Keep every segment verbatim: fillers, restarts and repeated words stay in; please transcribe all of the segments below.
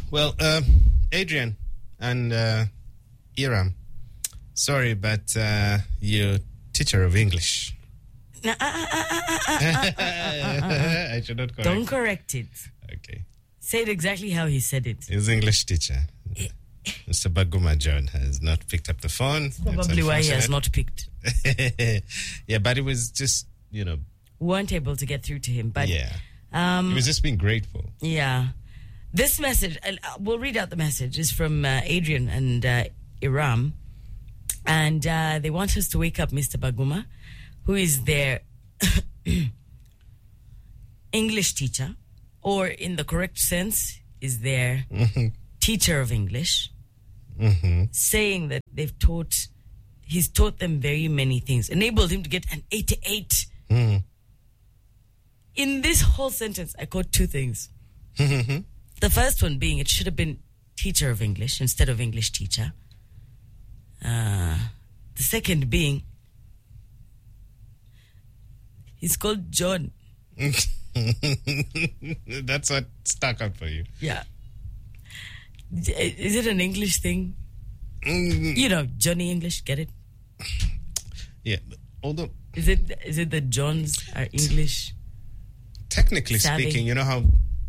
Well, uh, Adrian and uh, Iram, sorry, but uh, you're teacher of English. I should not correct. Don't correct it. Okay. Say it exactly how he said it. His English teacher, Mister Baguma John, has not picked up the phone. It's probably why he has not picked. Yeah, but it was just, you know... weren't able to get through to him. But yeah. Um, he was just being grateful. Yeah. This message, uh, we'll read out the message, is from uh, Adrian and uh, Iram. And uh, they want us to wake up Mister Baguma, who is their English teacher, or in the correct sense, is their mm-hmm. teacher of English, mm-hmm. saying that they've taught, he's taught them very many things, enabled him to get an eighty-eight. Mm. In this whole sentence, I caught two things. Mm-hmm. The first one being it should have been teacher of English instead of English teacher. Uh, the second being he's called John. That's what stuck out for you. Yeah. Is it an English thing? Mm. You know, Johnny English, get it? Yeah, although... Is it is it that Johns are English? Technically savvy? Speaking, you know how...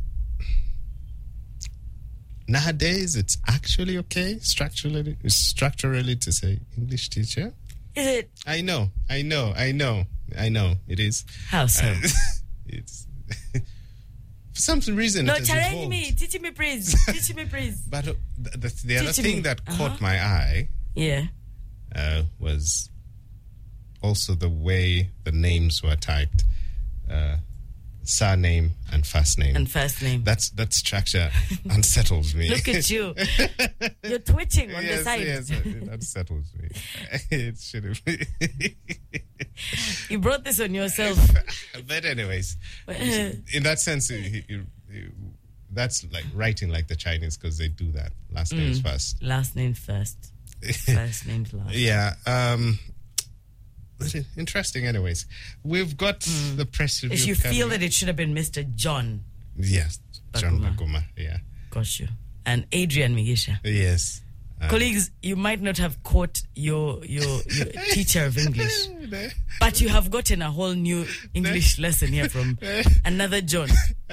Nowadays, it's actually okay structurally, structurally to say English teacher. Is it? I know, I know, I know, I know. It is. How so? Uh, it's for some reason. No, it challenge me, teach me, please, teach me, please. But uh, the, the, the other teach thing me. that uh-huh. caught my eye, yeah, uh, was also the way the names were typed. Uh, Surname and first name. And first name. That's that structure unsettles me. Look at you. You're twitching on yes, the side. Yes, it unsettles me. It shouldn't be. You brought this on yourself. But anyways, in that sense, it, it, it, that's like writing like the Chinese because they do that. Last mm. names first. Last name first. First names last. Yeah. Um, Interesting, anyways. We've got mm. the press review. If you feel that it should have been Mister John. Yes, John Baguma, yeah. Got you. And Adrian Migisha. Yes. Um, Colleagues, you might not have caught your your, your teacher of English, but you have gotten a whole new English lesson here from another John.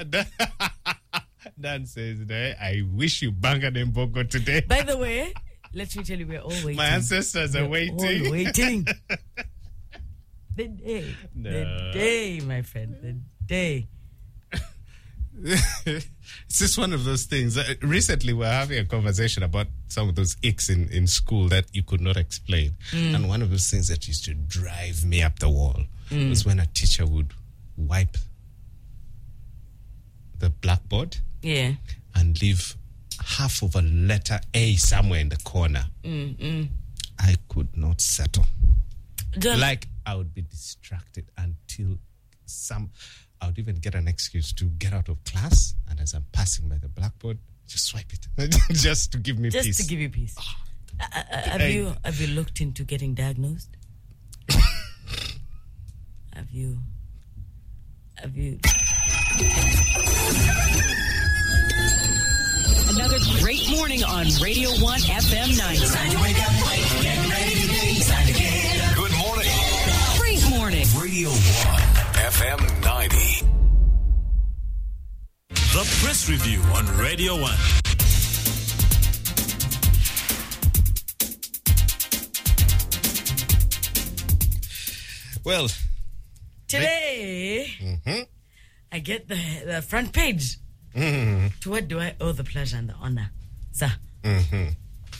Dan says, I wish you bangered in Bogo today. By the way, let me tell you, we're all waiting. My ancestors we're are waiting. All waiting. The day, no. the day, my friend, the day. It's just one of those things. Uh, recently, we were having a conversation about some of those icks in, in school that you could not explain. Mm. And one of those things that used to drive me up the wall mm. was when a teacher would wipe the blackboard yeah. and leave half of a letter A somewhere in the corner. Mm, mm. I could not settle. Don't like, I would be distracted until some... I would even get an excuse to get out of class, and as I'm passing by the blackboard, just swipe it, just to give me just peace. Just to give you peace. Oh. Uh, uh, have I, you have you looked into getting diagnosed? have you? Have you? Another great morning on Radio One F M ninety. Good morning. Great morning. Radio One F M ninety. The Press Review on Radio One. Well, today mm-hmm. I get the, the front page. Mm-hmm. To what do I owe the pleasure and the honor, sir? Mm-hmm.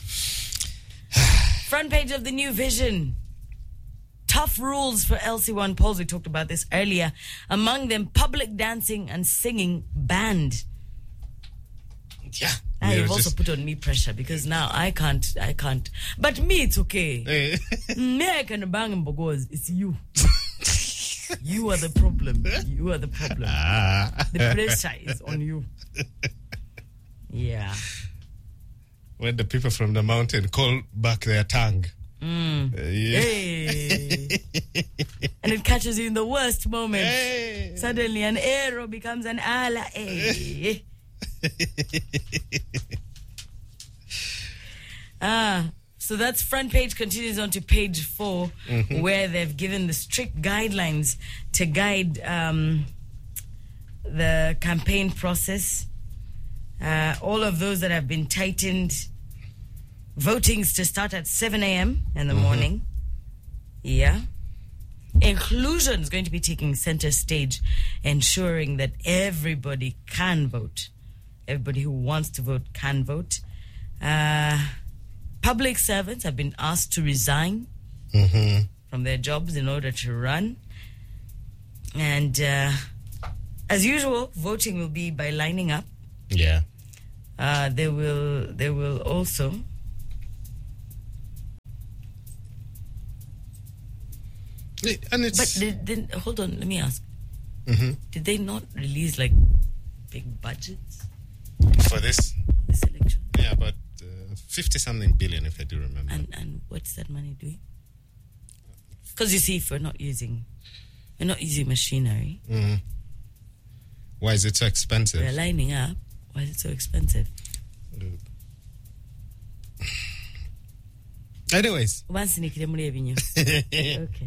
Front page of the New Vision. Tough rules for L C one polls. We talked about this earlier. Among them, public dancing and singing banned. Yeah. Now you've also put on me pressure because now I can't, I can't. But me, it's okay. Me, I can bang and because it's you. You are the problem. You are the problem. The pressure is on you. Yeah. When the people from the mountain call back their tongue. Mm. Uh, yeah. Hey. And it catches you in the worst moment. Hey. Suddenly an arrow becomes an ala. Hey. Ah, so that's front page. Continues on to page four, Mm-hmm. where they've given the strict guidelines to guide um, the campaign process. Uh, all of those that have been tightened. Voting's to start at seven a.m. in the Mm-hmm. morning. Yeah. Inclusion is going to be taking center stage, ensuring that everybody can vote. Everybody who wants to vote can vote. Uh, public servants have been asked to resign Mm-hmm. from their jobs in order to run. And uh, as usual, voting will be by lining up. Yeah. Uh, they will. They will also. And it's But did, did, hold on, let me ask. Mhm. Did they not release like big budgets for this. this election? Yeah, about uh, fifty something billion, if I do remember. And and what's that money doing? Because you see, if we're not using, we're not using machinery, Mhm. Why is it so expensive? we're lining up. Why is it so expensive? Anyways. Once in a Okay.